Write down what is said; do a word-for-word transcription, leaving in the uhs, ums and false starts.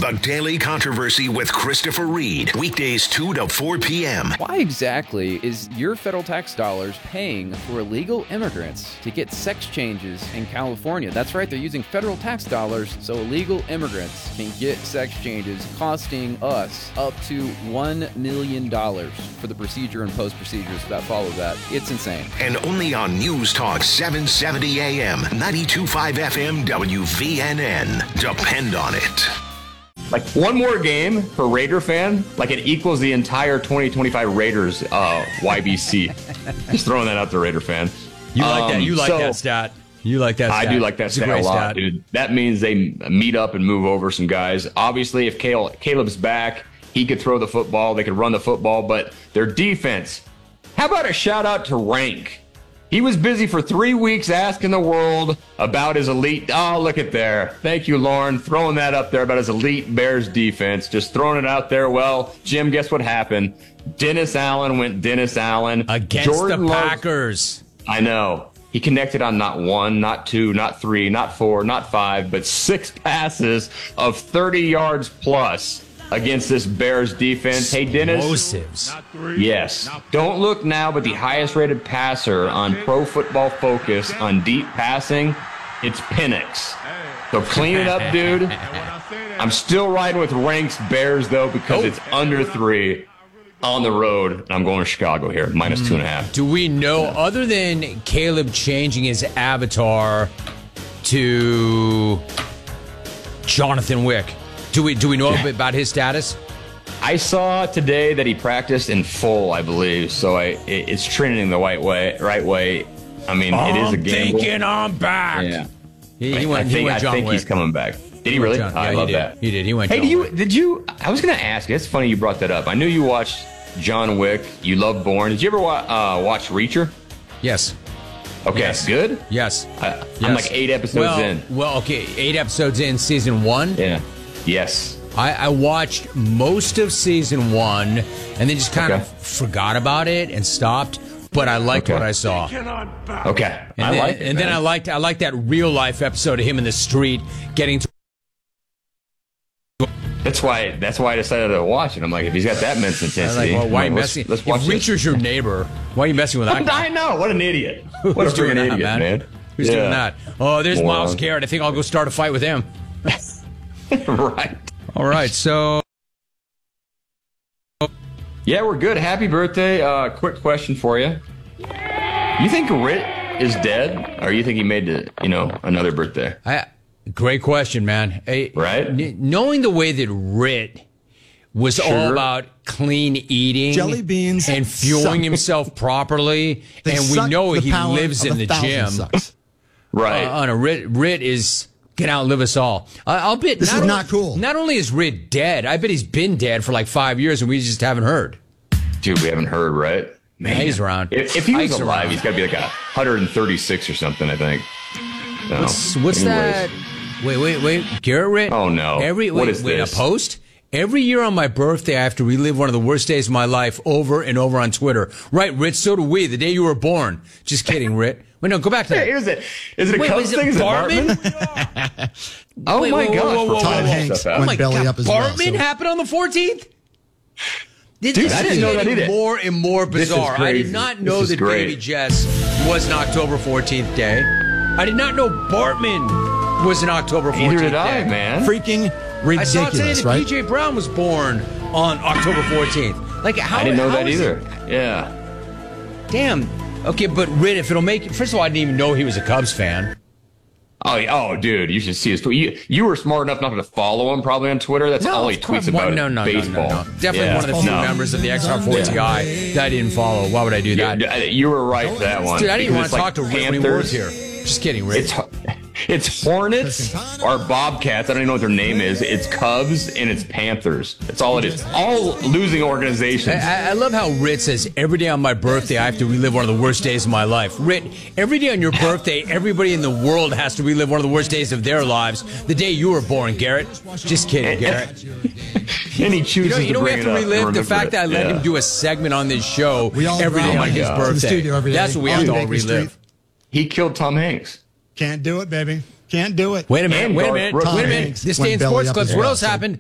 The Daily Controversy with Christopher Reed. Weekdays two to four p.m. Why exactly is your federal tax dollars paying for illegal immigrants to get sex changes in California? That's right, they're using federal tax dollars so illegal immigrants can get sex changes, costing us up to one million dollars for the procedure and post-procedures that follow that. It's insane. And only on News Talk seven seventy A M, ninety-two point five F M, W V N N. Depend on it. Like, one more game for Raider fan, like, it equals the entire twenty twenty-five Raiders uh, Y B C. Just throwing that out there, Raider fan. You like um, that? You like so, that stat? You like that stat? I do like that it's stat a, a lot, stat. dude. That means they meet up and move over some guys. Obviously, if Caleb, Caleb's back, he could throw the football. They could run the football, but their defense. How about a shout out to Rank? He was busy for three weeks asking the world about his elite. Oh, look at there. Thank you, Lauren. Throwing that up there about his elite Bears defense. Just throwing it out there. Well, Jim, guess what happened? Dennis Allen went Dennis Allen. Against Jordan the Love, Packers. I know. He connected on not one, not two, not three, not four, not five, but six passes of thirty yards plus against this Bears defense. Hey, Dennis. Explosives. Yes. Don't look now, but the highest rated passer on Pro Football Focus on deep passing, it's Penix. So clean it up, dude. I'm still riding with Ranks Bears, though, because Oh. it's under three on the road. And I'm going to Chicago here, minus two and a half. Do we know, other than Caleb changing his avatar to Jonathan Wick, do we do we know a bit about his status? I saw today that he practiced in full, I believe. So I, it, it's trending the right way. Right way. I mean, it is a I'm gamble. thinking I'm back. Yeah. He, he I went. think, he went I John think Wick. he's coming back. Did he really? John, I yeah, love he did. that. He did. He went. Hey, John do you? Wick. Did you? I was gonna ask. It's funny you brought that up. I knew you watched John Wick. You love Bourne. Did you ever wa- uh, watch Reacher? Yes. Okay, Yes. good. Yes. I, yes. I'm like eight episodes well, in. Well, okay, eight episodes in season one. Yeah. Yes. I, I watched most of season one and then just kind Okay. of forgot about it and stopped. But I liked Okay. what I saw. Okay. And I then, like it. And then man. I liked I liked that real life episode of him in the street getting to. That's why. That's why I decided to watch it. I'm like, if he's got that mental I was intensity, like, well, why are I'm you like, messing? Let's, let's watch if this. Reacher's your neighbor, why are you messing with that guy? I know. What an idiot. What Who's a doing freaking that, idiot, man? man. Who's Yeah. doing that? Oh, there's Moron. Miles Garrett. I think I'll go start a fight with him. Right. All right, so. Yeah, we're good. Happy birthday. Uh, quick question for you. You think Rit is dead, or you think he made the, you know, another birthday? I, great question, man. Hey, Right? n- knowing the way that Rit was all Sugar. about clean eating, Jelly beans and fueling suck. himself properly, They and we suck know the he power lives of in a the thousand gym. sucks. Right. Uh, on a Rit, Rit is can outlive us all. I I'll bet This is not not cool. Not only is Rit dead, I bet he's been dead for like five years, and we just haven't heard. Dude, we haven't heard, right? Man, he's around. If, if he was Ike's alive, around. he's got to be like a one hundred thirty-six or something, I think. No. What's, what's Anyways. that? Wait, wait, wait. Garrett Rit? Oh, no. Every, wait, What is wait, this? a post? Every year on my birthday, I have to relive one of the worst days of my life over and over on Twitter. Right, Rit, so do we, the day you were born. Just kidding, Rit. Wait, no, go back to that. Hey, is it? Is it a Wait, Cubs was it thing? Is it Bartman? Bartman? Oh Wait, my whoa, gosh! whoa, whoa, we're whoa, talking Tom about Hanks stuff out. went my belly God, up as well. Bartman so- happened on the fourteenth? This Dude, this I didn't is know that getting either. more and more This is bizarre. I did crazy. not This know is that great. Baby Jess was an October fourteenth day. I did not know Bartman was an October fourteenth Neither did day. I, man. Freaking I saw today ridiculous, that right? P J Brown was born on October fourteenth. Like, how? I didn't know how that is either. it- Yeah. Damn. Okay, but Rit, if it'll make first of all, I didn't even know he was a Cubs fan. Oh, yeah. Oh, dude, you should see his tweet. You, you were smart enough not to follow him probably on Twitter. That's all he of course- tweets about. no, no, baseball. no, no, no. Definitely Yeah. one of the few No. members of the X R four T I that I didn't follow. Why would I do that? You, you were right for that one. Dude, I didn't even want Because to it's talk like to Rit when he was Panthers. here. Just kidding, Rit. It's it's Hornets or Bobcats. I don't even know what their name is. It's Cubs and it's Panthers. That's all it is. All losing organizations. I, I love how Rit says, every day on my birthday, I have to relive one of the worst days of my life. Rit, every day on your birthday, everybody in the world has to relive one of the worst days of their lives. The day you were born, Garrett. Just kidding, Garrett. And he chooses You know, you to know we bring have to it up and relive the remember fact it. that I let Yeah. him do a segment on this show We all every day run on his God. to the birthday. studio every day. That's what we have On to all Baker Street. relive. He killed Tom Hanks. Can't do it, baby. Can't do it. Wait a minute, And wait a Garth minute, Brooks. wait a minute. Hanks This day went in belly sports up clips, as what well, else so- happened?